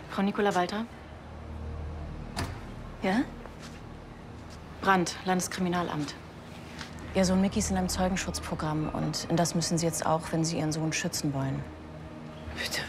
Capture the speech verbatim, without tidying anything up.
Frau Nicola Walter? Ja? Brandt, Landeskriminalamt. Ihr Sohn Micky ist in einem Zeugenschutzprogramm und in das müssen Sie jetzt auch, wenn Sie Ihren Sohn schützen wollen. Bitte